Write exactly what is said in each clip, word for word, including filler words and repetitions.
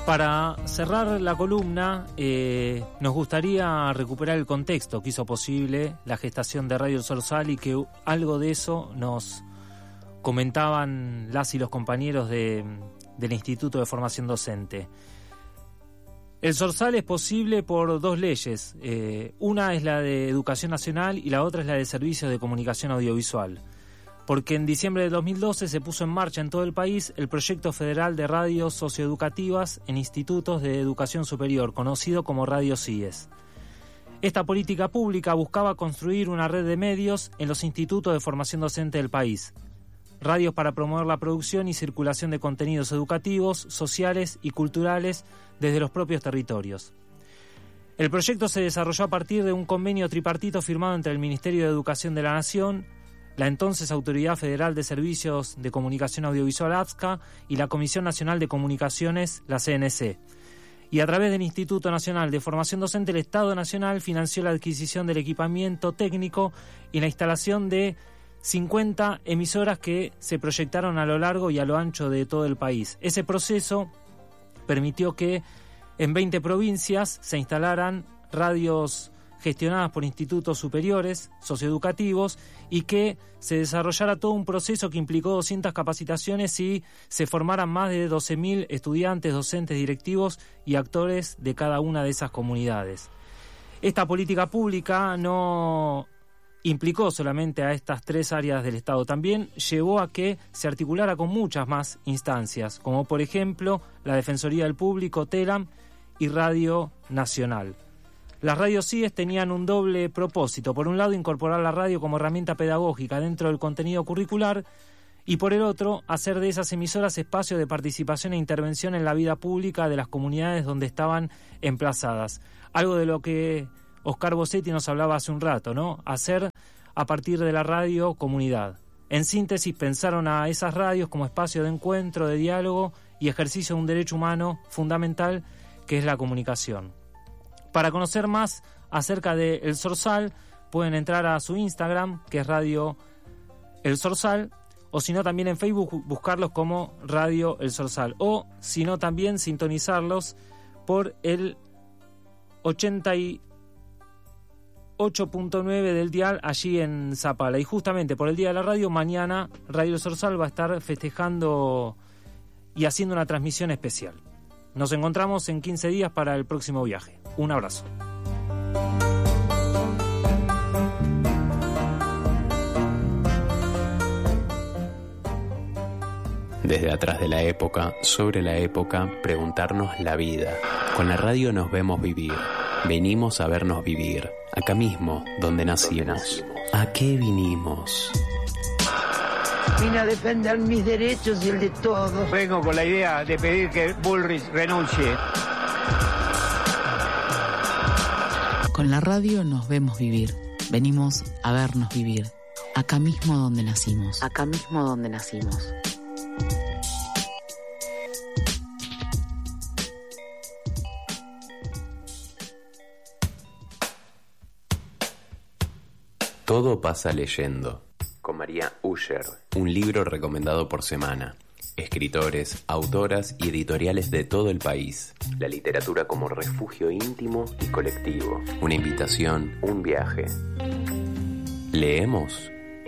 Para cerrar la columna, eh, nos gustaría recuperar el contexto que hizo posible la gestación de Radio El Zorzal y que algo de eso nos comentaban las y los compañeros de, del Instituto de Formación Docente. El Zorzal es posible por dos leyes. Eh, una es la de Educación Nacional y la otra es la de Servicios de Comunicación Audiovisual. Porque en diciembre de dos mil doce se puso en marcha en todo el país el proyecto federal de radios socioeducativas en institutos de educación superior, conocido como Radio CIES. Esta política pública buscaba construir una red de medios en los institutos de formación docente del país. Radios para promover la producción y circulación de contenidos educativos, sociales y culturales desde los propios territorios. El proyecto se desarrolló a partir de un convenio tripartito firmado entre el Ministerio de Educación de la Nación, la entonces Autoridad Federal de Servicios de Comunicación Audiovisual A F S C A y la Comisión Nacional de Comunicaciones, la C N C. Y a través del Instituto Nacional de Formación Docente, el Estado Nacional financió la adquisición del equipamiento técnico y la instalación de cincuenta emisoras que se proyectaron a lo largo y a lo ancho de todo el país. Ese proceso permitió que en veinte provincias se instalaran radios gestionadas por institutos superiores, socioeducativos, y que se desarrollara todo un proceso que implicó doscientas capacitaciones y se formaran más de doce mil estudiantes, docentes, directivos y actores de cada una de esas comunidades. Esta política pública no implicó solamente a estas tres áreas del Estado, también llevó a que se articulara con muchas más instancias, como por ejemplo la Defensoría del Público, TELAM y Radio Nacional. Las radios CIES tenían un doble propósito. Por un lado, incorporar la radio como herramienta pedagógica dentro del contenido curricular y por el otro, hacer de esas emisoras espacio de participación e intervención en la vida pública de las comunidades donde estaban emplazadas. Algo de lo que Oscar Bossetti nos hablaba hace un rato, ¿no? Hacer a partir de la radio comunidad. En síntesis, pensaron a esas radios como espacio de encuentro, de diálogo y ejercicio de un derecho humano fundamental que es la comunicación. Para conocer más acerca de El Zorzal, pueden entrar a su Instagram, que es Radio El Zorzal, o si no también en Facebook buscarlos como Radio El Zorzal, o si no también sintonizarlos por el ochenta y ocho punto nueve del dial allí en Zapala. Y justamente por el Día de la Radio, mañana Radio El Zorzal va a estar festejando y haciendo una transmisión especial. Nos encontramos en quince días para el próximo viaje. Un abrazo. Desde atrás de la época, sobre la época, preguntarnos la vida. Con la radio nos vemos vivir. Venimos a vernos vivir. Acá mismo, donde nacimos. ¿A qué vinimos? Vine a defender mis derechos y el de todos. Vengo con la idea de pedir que Bullrich renuncie. Con la radio nos vemos vivir. Venimos a vernos vivir. Acá mismo donde nacimos. Acá mismo donde nacimos. Todo pasa leyendo. Con María Usher, un libro recomendado por semana. Escritores, autoras y editoriales de todo el país. La literatura como refugio íntimo y colectivo. Una invitación, un viaje. ¿Leemos?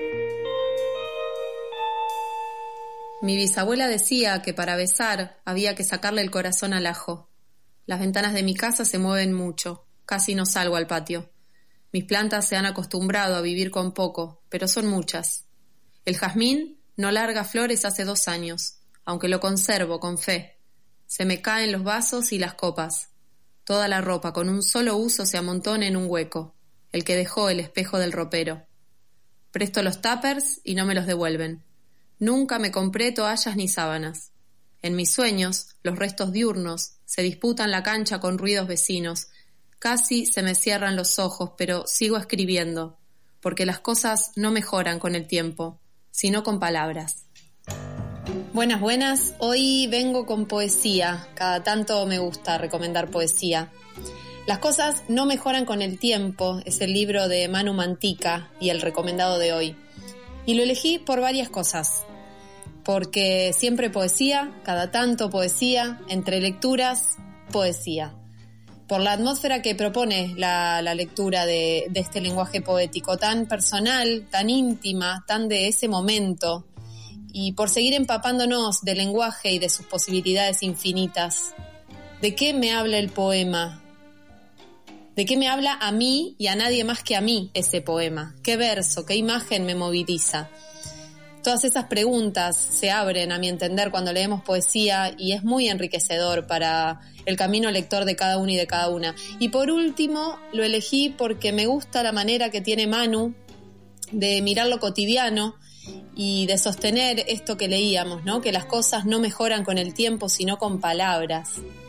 Mi bisabuela decía que para besar había que sacarle el corazón al ajo. Las ventanas de mi casa se mueven mucho. Casi no salgo al patio. Mis plantas se han acostumbrado a vivir con poco, pero son muchas. El jazmín no larga flores hace dos años, aunque lo conservo con fe. Se me caen los vasos y las copas. Toda la ropa con un solo uso se amontona en un hueco, el que dejó el espejo del ropero. Presto los tuppers y no me los devuelven. Nunca me compré toallas ni sábanas. En mis sueños, los restos diurnos se disputan la cancha con ruidos vecinos. Casi se me cierran los ojos, pero sigo escribiendo, porque las cosas no mejoran con el tiempo, sino con palabras. Buenas, buenas. Hoy vengo con poesía. Cada tanto me gusta recomendar poesía. Las cosas no mejoran con el tiempo es el libro de Manu Mantica y el recomendado de hoy. Y lo elegí por varias cosas. porque siempre poesía, cada tanto poesía, entre lecturas, poesía. Por la atmósfera que propone la, la lectura de, de este lenguaje poético, tan personal, tan íntima, tan de ese momento, y por seguir empapándonos del lenguaje y de sus posibilidades infinitas. ¿De qué me habla el poema? ¿De qué me habla a mí y a nadie más que a mí ese poema? ¿Qué verso, qué imagen me moviliza? Todas esas preguntas se abren, a mi entender, cuando leemos poesía, y es muy enriquecedor para el camino lector de cada uno y de cada una. Y por último, lo elegí porque me gusta la manera que tiene Manu de mirar lo cotidiano y de sostener esto que leíamos, ¿no? Que las cosas no mejoran con el tiempo, sino con palabras.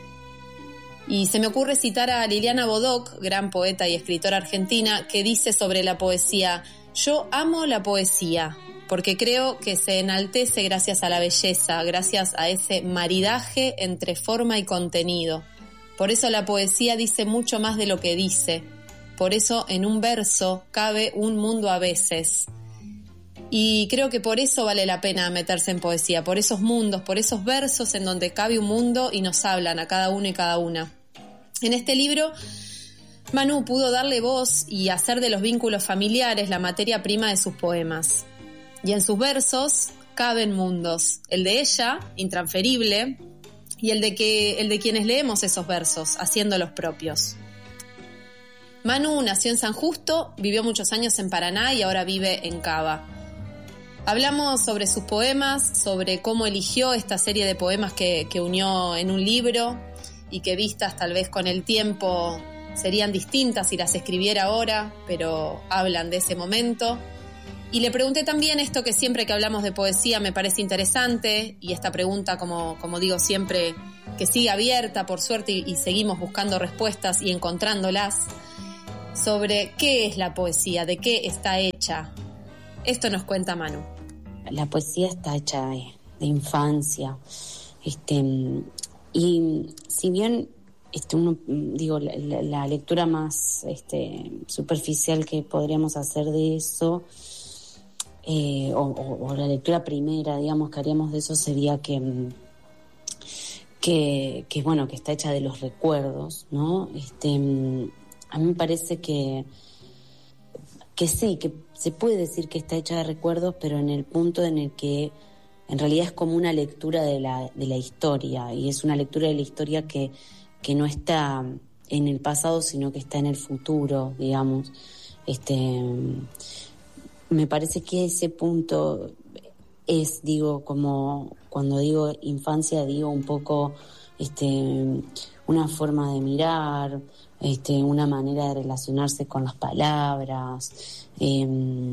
Y se me ocurre citar a Liliana Bodoc, gran poeta y escritora argentina, que dice sobre la poesía: yo amo la poesía, porque creo que se enaltece gracias a la belleza, gracias a ese maridaje entre forma y contenido. Por eso la poesía dice mucho más de lo que dice. Por eso en un verso cabe un mundo a veces. Y creo que por eso vale la pena meterse en poesía, por esos mundos, por esos versos en donde cabe un mundo y nos hablan a cada uno y cada una. En este libro, Manu pudo darle voz y hacer de los vínculos familiares la materia prima de sus poemas. Y en sus versos caben mundos, el de ella, intransferible, y el de, que, el de quienes leemos esos versos, haciéndolos propios. Manu nació en San Justo, vivió muchos años en Paraná y ahora vive en Cava. Hablamos sobre sus poemas, sobre cómo eligió esta serie de poemas que, que unió en un libro y que vistas tal vez con el tiempo serían distintas si las escribiera ahora, pero hablan de ese momento. Y le pregunté también esto que siempre que hablamos de poesía me parece interesante, y esta pregunta, como, como digo siempre, que sigue abierta por suerte y, y seguimos buscando respuestas y encontrándolas, sobre qué es la poesía, de qué está hecha. Esto nos cuenta Manu. La poesía está hecha de, de infancia, este, y si bien este, uno, digo, la, la, la lectura más este, superficial que podríamos hacer de eso, eh, o, o, o la lectura primera, digamos, que haríamos de eso sería que, que, que bueno, que está hecha de los recuerdos, ¿no? Este, a mí me parece que que sí, que se puede decir que está hecha de recuerdos, pero en el punto en el que en realidad es como una lectura de la, de la historia, y es una lectura de la historia que, que no está en el pasado, sino que está en el futuro, digamos. Este, me parece que ese punto es, digo, como cuando digo infancia, digo un poco este, una forma de mirar, Este, una manera de relacionarse con las palabras, eh,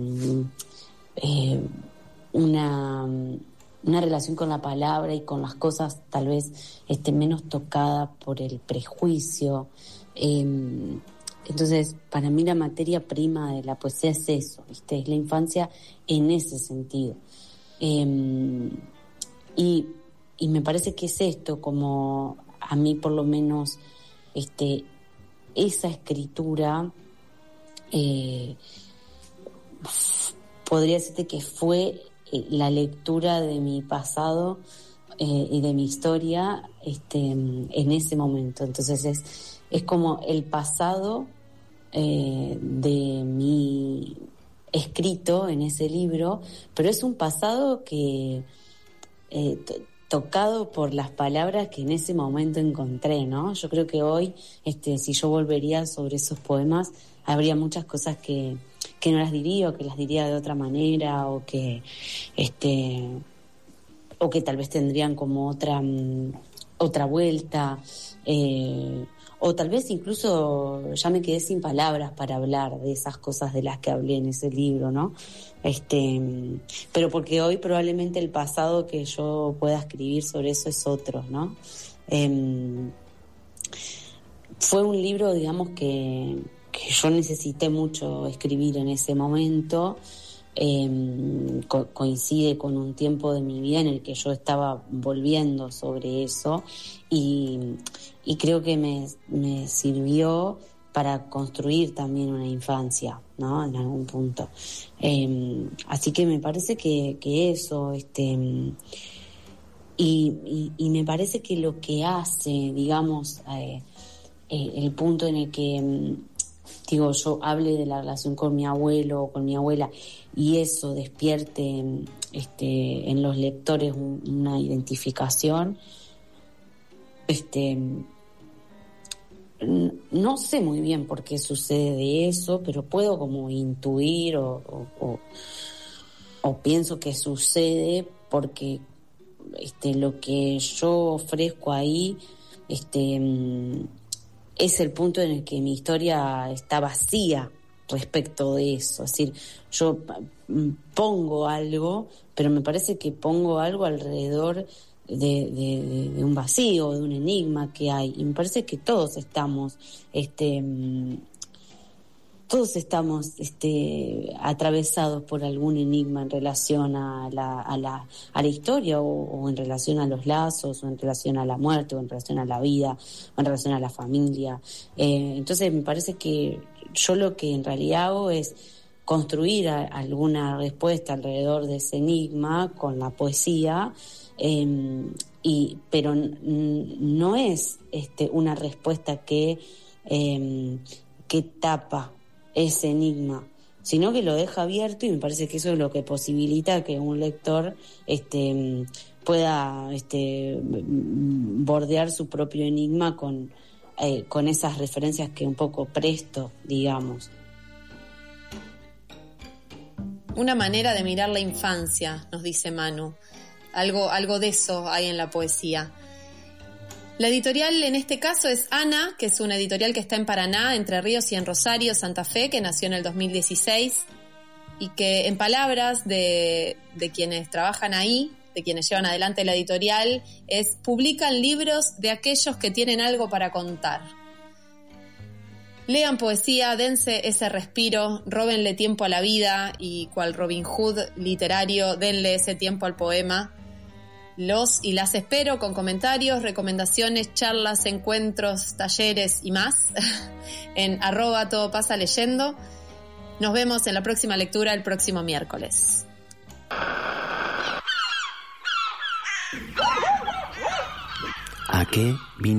eh, una, una relación con la palabra y con las cosas tal vez este, menos tocada por el prejuicio. Eh, entonces, para mí la materia prima de la poesía es eso, ¿viste? Es la infancia en ese sentido. Eh, y, y me parece que es esto, como a mí por lo menos, este esa escritura eh, podría decirte que fue eh, la lectura de mi pasado eh, y de mi historia este, en ese momento. Entonces es, es como el pasado eh, de mi escrito en ese libro, pero es un pasado que eh, t- tocado por las palabras que en ese momento encontré, ¿no? Yo creo que hoy, este, si yo volvería sobre esos poemas, habría muchas cosas que, que no las diría, o que las diría de otra manera, o que, este, o que tal vez tendrían como otra, otra vuelta, eh, o tal vez incluso ya me quedé sin palabras para hablar de esas cosas de las que hablé en ese libro, ¿no? Este, pero porque hoy probablemente el pasado que yo pueda escribir sobre eso es otro, ¿no? Eh, fue un libro, digamos, que, que yo necesité mucho escribir en ese momento. Eh, co- coincide con un tiempo de mi vida en el que yo estaba volviendo sobre eso, y, y creo que me, me sirvió para construir también una infancia, ¿no? En algún punto. Eh, así que me parece que, que eso, este, y, y, y me parece que lo que hace, digamos, eh, eh, el punto en el que, digo, yo hable de la relación con mi abuelo o con mi abuela y eso despierte este, en los lectores un, una identificación, este, no sé muy bien por qué sucede eso, pero puedo como intuir o, o, o, o pienso que sucede porque este, lo que yo ofrezco ahí este, es el punto en el que mi historia está vacía respecto de eso. Es decir, yo pongo algo, pero me parece que pongo algo alrededor De, de, de un vacío, de un enigma que hay, y me parece que todos estamos este todos estamos este atravesados por algún enigma en relación a la, a la, a la historia o, o en relación a los lazos o en relación a la muerte o en relación a la vida o en relación a la familia. Eh, entonces me parece que yo lo que en realidad hago es construir a, alguna respuesta alrededor de ese enigma con la poesía. Eh, y pero n- no es este una respuesta que eh, que tapa ese enigma, sino que lo deja abierto, y me parece que eso es lo que posibilita que un lector este pueda este bordear su propio enigma con eh, con esas referencias que un poco presto, digamos. Una manera de mirar la infancia, nos dice Manu. Algo, algo de eso hay en la poesía. La editorial en este caso es Ana, que es una editorial que está en Paraná, Entre Ríos y en Rosario, Santa Fe, que nació en el dos mil dieciséis y que, en palabras de, de quienes trabajan ahí, de quienes llevan adelante la editorial, es: publican libros de aquellos que tienen algo para contar. Lean poesía, dense ese respiro, róbenle tiempo a la vida y, cual Robin Hood literario, denle ese tiempo al poema. Los y las espero con comentarios, recomendaciones, charlas, encuentros, talleres y más en arroba todo pasa leyendo. Nos vemos en la próxima lectura el próximo miércoles. ¿A qué vino?